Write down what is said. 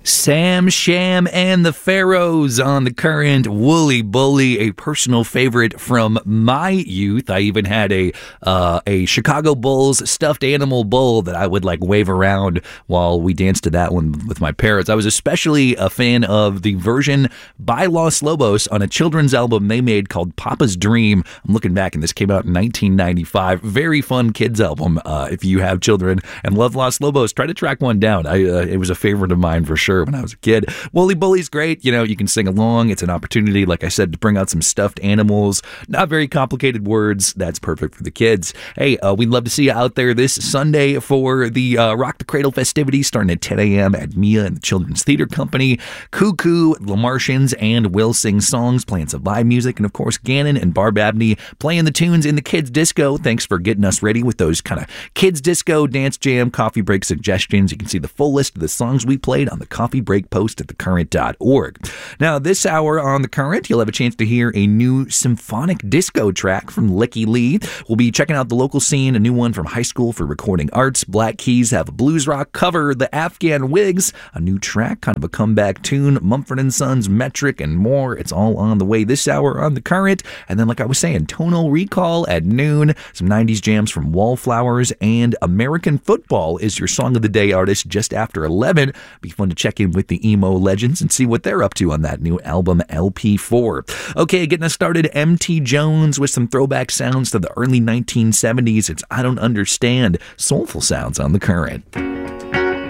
Sam Sham and the Pharaohs on the Current. Wooly Bully, a personal favorite from my youth. I even had a Chicago Bulls stuffed animal bull that I would wave around while we danced to that one with my parents. I was especially a fan of the version by Los Lobos on a children's album they made called Papa's Dream. I'm looking back, and this came out in 1995. Very fun kids album. If you have children and love Los Lobos, try to track one down. It was a favorite of mine for sure when I was a kid. Wooly Bully's great. You can sing along. It's an opportunity, like I said, to bring out some stuffed animals. Not very complicated words. That's perfect for the kids. Hey, we'd love to see you out there this Sunday for the Rock the Cradle festivities starting at 10 a.m. at Mia and the Children's Theater Company. Cuckoo, The Martians, and Will Sing Songs playing some live music. And of course, Gannon and Barb Abney playing the tunes in the Kids Disco. Thanks for getting us ready with those kind of Kids Disco, Dance Jam, Coffee Break suggestions. You can see the full list of the songs we played on the Coffee Break post at thecurrent.org. Now, this hour on The Current, you'll have a chance to hear a new symphonic disco track from Licky Lee. We'll be checking out the local scene, a new one from High School for Recording Arts. Black Keys have a blues rock cover, the Afghan Wigs, a new track, kind of a comeback tune, Mumford & Sons, Metric, and more. It's all on the way this hour on The Current. And then, like I was saying, Tonal Recall at noon, some 90s jams from Wallflowers, and American Football is your Song of the Day artist just after 11. Be fun to check in with the emo legends and see what they're up to on that new album, LP4. Okay, getting us started, MT Jones with some throwback sounds to the early 1970s. It's I Don't Understand, soulful sounds on The Current.